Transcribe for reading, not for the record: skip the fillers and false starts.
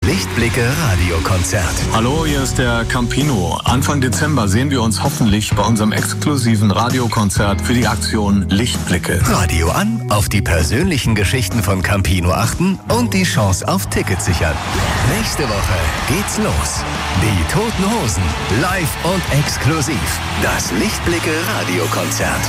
Lichtblicke Radiokonzert. Hallo, hier ist der Campino. Anfang Dezember sehen wir uns hoffentlich bei unserem exklusiven Radiokonzert für die Aktion Lichtblicke. Radio an, auf die persönlichen Geschichten von Campino achten und die Chance auf Tickets sichern. Nächste Woche geht's los. Die Toten Hosen, live und exklusiv. Das Lichtblicke Radiokonzert.